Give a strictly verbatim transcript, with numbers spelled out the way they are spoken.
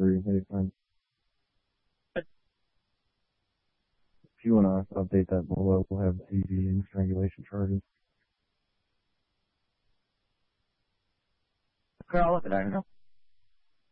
free anytime. If you want to update that below, we'll have T V and strangulation charges. Okay, I'll look at that now.